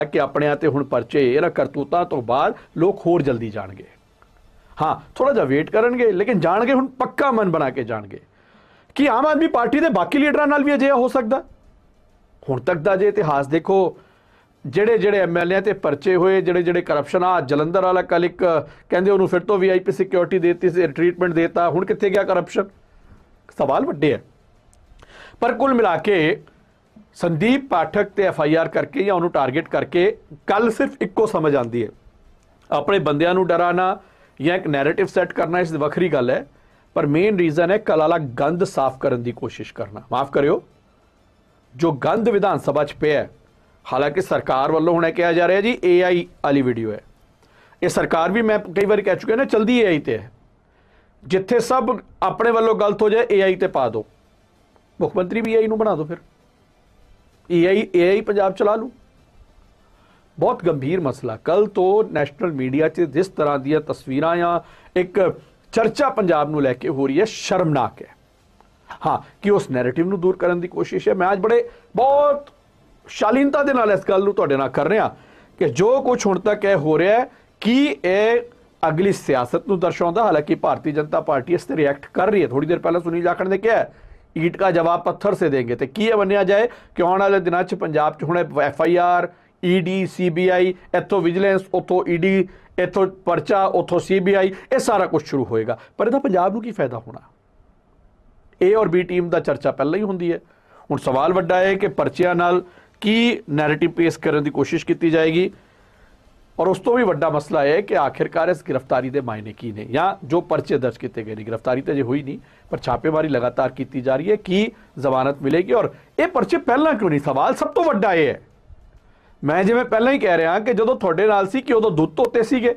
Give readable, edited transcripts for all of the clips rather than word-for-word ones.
कि अपने ते हुण परचे इन्हां करतूतां तो बाद लोग होर जल्दी जाणगे। हाँ, थोड़ा जिहा वेट करनगे लेकिन जाणगे, हुण पक्का मन बना के जाणगे कि आम आदमी पार्टी के बाकी लीडरां नाल भी अजिहा हो सकदा। हुण तक दा जे इतिहास देखो, ਜਿਹੜੇ ਜਿਹੜੇ ਐਮਐਲਏ ਤੇ ਪਰਚੇ ਹੋਏ, ਜਿਹੜੇ ਜਿਹੜੇ ਕਰਪਸ਼ਨ ਆ, ਜਲੰਧਰ ਵਾਲਾ ਕੱਲ ਇੱਕ ਕਹਿੰਦੇ ਉਹਨੂੰ ਫਿਰ ਤੋਂ ਵੀਆਈਪੀ ਸਿਕਿਉਰਿਟੀ ਦੇਤੀ ਸੀ, ਟ੍ਰੀਟਮੈਂਟ ਦੇਤਾ, ਹੁਣ ਕਿੱਥੇ ਗਿਆ ਕਰਪਸ਼ਨ? ਸਵਾਲ ਵੱਡੇ ਹੈ। ਪਰ ਕੁੱਲ ਮਿਲਾ ਕੇ ਸੰਦੀਪ ਪਾਠਕ ਤੇ ਐਫਆਈਆਰ ਕਰਕੇ ਜਾਂ ਉਹਨੂੰ ਟਾਰਗੇਟ ਕਰਕੇ ਕੱਲ ਸਿਰਫ ਇੱਕੋ ਸਮਝ ਆਉਂਦੀ ਹੈ, ਆਪਣੇ ਬੰਦਿਆਂ ਨੂੰ ਡਰਾਣਾ ਜਾਂ ਇੱਕ ਨੈਰੇਟਿਵ ਸੈੱਟ ਕਰਨਾ, ਇਸ ਦੀ ਵੱਖਰੀ ਗੱਲ ਹੈ। ਪਰ ਮੇਨ ਰੀਜ਼ਨ ਹੈ ਕੱਲ ਵਾਲਾ ਗੰਦ ਸਾਫ਼ ਕਰਨ ਦੀ ਕੋਸ਼ਿਸ਼ ਕਰਨਾ। ਮਾफ़ ਕਰਿਓ, ਜੋ ਗੰਦ ਵਿਧਾਨ ਸਭਾ 'ਚ ਪਿਆ, ਹਾਲਾਂਕਿ ਸਰਕਾਰ ਵੱਲੋਂ ਹੁਣ ਇਹ ਕਿਹਾ ਜਾ ਰਿਹਾ ਜੀ AI ਵਾਲੀ ਵੀਡੀਓ ਹੈ। ਇਹ ਸਰਕਾਰ ਵੀ, ਮੈਂ ਕਈ ਵਾਰੀ ਕਹਿ ਚੁੱਕਿਆ ਨਾ, ਚਲਦੀ AI ਤੇ ਹੈ। ਜਿੱਥੇ ਸਭ ਆਪਣੇ ਵੱਲੋਂ ਗਲਤ ਹੋ ਜਾਏ AI ਤੇ ਪਾ ਦਿਓ, ਮੁੱਖ ਮੰਤਰੀ ਵੀ AI ਨੂੰ ਬਣਾ ਦਿਓ, ਫਿਰ AI ਪੰਜਾਬ ਚਲਾ ਲੂ। ਬਹੁਤ ਗੰਭੀਰ ਮਸਲਾ। ਕੱਲ ਤੋਂ ਨੈਸ਼ਨਲ ਮੀਡੀਆ 'ਚ ਜਿਸ ਤਰ੍ਹਾਂ ਦੀਆਂ ਤਸਵੀਰਾਂ ਜਾਂ ਇੱਕ ਚਰਚਾ ਪੰਜਾਬ ਨੂੰ ਲੈ ਕੇ ਹੋ ਰਹੀ ਹੈ, ਸ਼ਰਮਨਾਕ ਹੈ। हाँ, कि उस नैरेटिव ਨੂੰ दूर करने की कोशिश है। मैं आज बड़े बहुत शालीनता ਦੇ ਨਾਲ ਇਸ ਗੱਲ ਨੂੰ ਤੁਹਾਡੇ ਨਾਲ ਕਰ ਰਿਹਾ ਕਿ ਜੋ ਕੁਝ ਹੁਣ ਤੱਕ ਇਹ ਹੋ ਰਿਹਾ ਹੈ, ਕੀ ਇਹ ਅਗਲੀ ਸਿਆਸਤ ਨੂੰ ਦਰਸਾਉਂਦਾ? ਹਾਲਾਂਕਿ ਭਾਰਤੀ ਜਨਤਾ ਪਾਰਟੀ ਇਸ ਤੇ ਰਿਐਕਟ ਕਰ ਰਹੀ ਹੈ। ਥੋੜੀ ਦੇਰ ਪਹਿਲਾਂ ਸੁਨੀਲ ਜਾਖੜ ਨੇ ਕਿਹਾ ईट का जवाब पत्थर से देंगे। तो की बनिया जाए कि आने वाले दिनों च पंजाब च हुणे FIR, ED, CBI, इत्थों विजिलेंस, उतों ED, इत्थों परचा, उतों CBI, ये सारा कुछ शुरू होएगा। पर इहदा पंजाब नूं की फायदा होना? ए और B टीम का चर्चा पहले ही होंदी है। हुण सवाल वड्डा है कि परचियां नाल की नैरेटिव पेश करने की कोशिश की जाएगी, और उस तो भी वड्डा मसला है कि आखिरकार इस गिरफ्तारी के मायने की ने, या जो परचे दर्ज किए गए। गिरफ्तारी तो अजे हुई नहीं, पर छापेमारी लगातार की जा रही है कि जमानत मिलेगी। और ये परचे पहला क्यों नहीं? सवाल सब तो वड्डा ये है। मैं जिवें पहला ही कह रहा कि जो तुहाडे नाल सी कि उदों दुध धोते सीगे,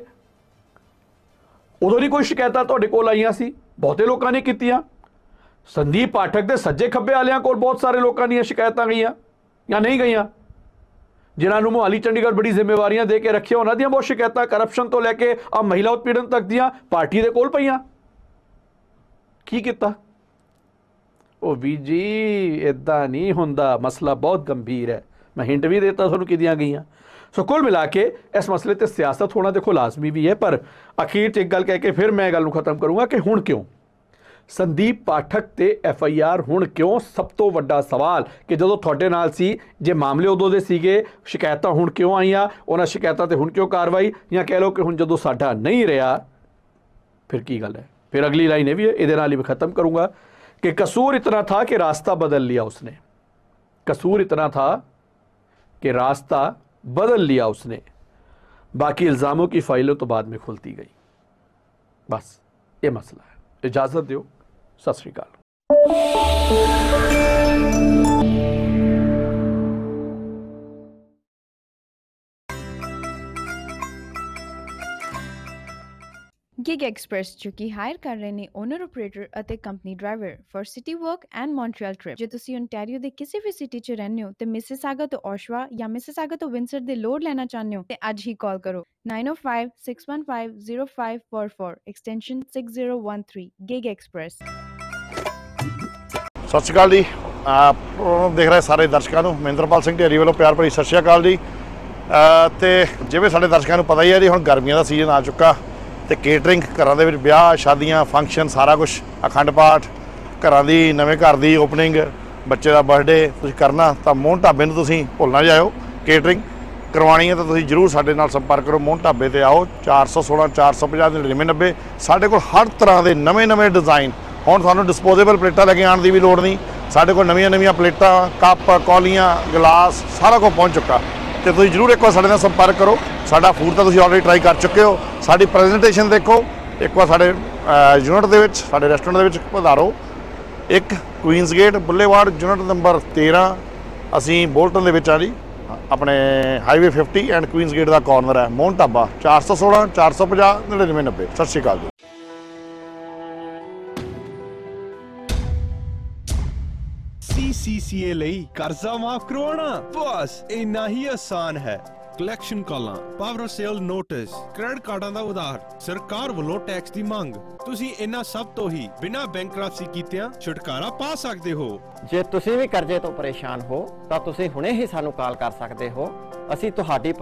उदों नहीं कोई शिकायतां तुहाडे कोल आईयां सी, बहुते लोकां ने कीतियां। संदीप पाठक के सज्जे खब्बे वालियां कोल बहुत सारे लोगों दी शिकायतां गईयां या नहीं गईयां, जिन्होंने मोहाली चंडीगढ़ बड़ी जिम्मेवारियां दे के रखिया, उन्होंने दी बहुत शिकायतां करप्शन तो लैके आ महिला उत्पीड़न तक दियां पार्टी दे कोल पईयां। की कीता? ओ वी जी इदां नहीं हुंदा, मसला बहुत गंभीर है। मैं हिंट भी देता तुहानूं किदियां गईयां। सो कुल मिला के इस मसले ते सियासत होना देखो लाजमी भी है। पर अखीर च एक गल कह के फिर मैं गल नूं खत्म करूंगा कि हुण क्यों संदीप पाठक ते FIR हुण क्यों? सब तो वड्डा सवाल कि जदों तुहाडे नाल सी, जे मामले उदों दे सीगे, शिकायतां हुण क्यों आईयां? उन्हां शिकायतां ते हुण क्यों कार्रवाई? या कह लो कि हुण जदों साडा नहीं रहा फिर की गल है? फिर अगली लाइन ये भी है, इहदे नाल ही मैं खत्म करूंगा कि कसूर इतना था कि रास्ता बदल लिया उसने। कसूर इतना था कि रास्ता बदल लिया उसने, बाकी इल्ज़ामों की फाइलों तो बाद में खुलती गई। बस ये मसला है। इजाज़त दो, सत श्री अकाल। गिग एक्सप्रेस जो कि हायर कर रहे ने ओनर ऑपरेटर ਅਤੇ company driver for city work and Montreal trip. ਜੇ ਤੁਸੀਂ ਓਨਟਾਰੀਓ ਦੇ ਕਿਸੇ ਵੀ ਸਿਟੀ 'ਚ ਰਹਿੰਦੇ ਹੋ ਤੇ ਮਿਸਿਸਾਗਾ ਤੋਂ ਓਸ਼ਵਾ ਜਾਂ ਮਿਸਿਸਾਗਾ ਤੋਂ ਵਿੰਸਰ ਦੇ ਲੋਡ ਲੈਣਾ ਚਾਹੁੰਦੇ ਹੋ ਤੇ ਅੱਜ ਹੀ ਕਾਲ ਕਰੋ 9056150544 ਐਕਸਟੈਂਸ਼ਨ 6013 गिग एक्सप्रेस। ਸਤਿ ਸ਼੍ਰੀ ਅਕਾਲ ਜੀ। ਪ੍ਰੋਗਰਾਮ ਦੇਖ ਰਹੇ ਸਾਰੇ ਦਰਸ਼ਕਾਂ ਨੂੰ ਮਹਿੰਦਰਪਾਲ ਸਿੰਘ ਢੇਰੀ ਵੱਲੋਂ ਪਿਆਰ ਭਰੀ ਸਤਿ ਸ਼੍ਰੀ ਅਕਾਲ ਜੀ। ਤੇ ਜਿਵੇਂ ਸਾਡੇ ਦਰਸ਼ਕਾਂ ਨੂੰ ਪਤਾ ਹੀ ਹੈ ਜੀ, ਹੁਣ ਗਰਮੀਆਂ ਦਾ ਸੀਜ਼ਨ ਆ ਚੁੱਕਾ ਤੇ ਕੇਟਰਿੰਗ ਘਰਾਂ ਦੇ ਵਿੱਚ ਵਿਆਹ ਸ਼ਾਦੀਆਂ ਫੰਕਸ਼ਨ ਸਾਰਾ ਕੁਝ, ਅਖੰਡ ਪਾਠ, ਘਰਾਂ ਦੀ ਨਵੇਂ ਘਰ ਦੀ ਓਪਨਿੰਗ, ਬੱਚੇ ਦਾ ਬਰਥਡੇ ਤੁਸੀਂ ਕਰਨਾ ਤਾਂ ਮੋਹਨ ਢਾਬੇ ਨੂੰ ਤੁਸੀਂ ਭੁੱਲ ਨਾ ਜਾਇਓ। ਕੇਟਰਿੰਗ ਕਰਵਾਉਣੀ ਹੈ ਤਾਂ ਤੁਸੀਂ ਜ਼ਰੂਰ ਸਾਡੇ ਨਾਲ ਸੰਪਰਕ ਕਰੋ। ਮੋਹਨ ਢਾਬੇ ਤੇ ਆਓ, 416 450 9990। ਸਾਡੇ ਕੋਲ ਹਰ ਤਰ੍ਹਾਂ ਦੇ ਨਵੇਂ ਡਿਜ਼ਾਈਨ। ਹੁਣ ਤੁਹਾਨੂੰ ਡਿਸਪੋਜ਼ੇਬਲ ਪਲੇਟਾਂ ਲੈ ਕੇ ਆਉਣ ਦੀ ਵੀ ਲੋੜ ਨਹੀਂ। ਸਾਡੇ ਕੋਲ ਨਵੀਆਂ ਪਲੇਟਾਂ, ਕੱਪ, ਕੌਲੀਆਂ, ਗਲਾਸ ਸਾਰਾ ਕੁਝ ਪਹੁੰਚ ਚੁੱਕਾ। ਤੇ ਤੁਸੀਂ ਜ਼ਰੂਰ ਇੱਕ ਵਾਰ ਸਾਡੇ ਨਾਲ ਸੰਪਰਕ ਕਰੋ। ਸਾਡਾ ਫੂਡ ਤਾਂ ਤੁਸੀਂ ਆਲਰੇਡੀ ਟਰਾਈ ਕਰ ਚੁੱਕੇ ਹੋ, ਸਾਡੀ ਪ੍ਰੈਜੈਂਟੇਸ਼ਨ ਦੇਖੋ ਇੱਕ ਵਾਰ। ਸਾਡੇ ਯੂਨਿਟ ਦੇ ਵਿੱਚ, ਸਾਡੇ ਰੈਸਟੋਰੈਂਟ ਦੇ ਵਿੱਚ ਪਧਾਰੋ। ਇੱਕ ਕੁਈਨਸ ਗੇਟ ਬੁੱਲੇਵਾਰਡ, ਯੂਨਿਟ ਨੰਬਰ 13। ਅਸੀਂ ਬੋਲਟਨ ਦੇ ਵਿੱਚ ਆ ਜੀ, ਆਪਣੇ highway 50 and Queen's gate the corner ਹੈ। ਮੋਹਨ ਢਾਬਾ 416 450 9990। ਸਤਿ ਸ਼੍ਰੀ ਅਕਾਲ ਜੀ। CCCA ਲਈ ਕਰਜ਼ਾ ਮਾਫ ਕਰਵਾਉਣਾ ਬਸ ਇੰਨਾ ਹੀ ਆਸਾਨ ਹੈ। ਕਲੈਕਸ਼ਨ ਕਾਲਾਂ, ਪਾਵਰ ਸੇਲ ਨੋਟਿਸ, ਕ੍ਰੈਡਿਟ ਕਾਰਡਾਂ ਦਾ ਉਧਾਰ, ਸਰਕਾਰ ਵੱਲੋਂ ਟੈਕਸ ਦੀ ਮੰਗ, ਤੁਸੀਂ ਇਹਨਾਂ ਸਭ ਤੋਂ ਹੀ ਬਿਨਾਂ ਬੈਂਕਰਪਸੀ ਕੀਤਿਆਂ ਛੁਟਕਾਰਾ ਪਾ ਸਕਦੇ ਹੋ। ਜੇ ਤੁਸੀਂ ਵੀ ਕਰਜ਼ੇ ਤੋਂ ਪਰੇਸ਼ਾਨ ਹੋ ਤਾਂ ਤੁਸੀਂ ਹੁਣੇ ਹੀ ਸਾਨੂੰ ਕਾਲ ਕਰ ਸਕਦੇ ਹੋ। ਅਸੀਂ ਤੁਹਾਡੀ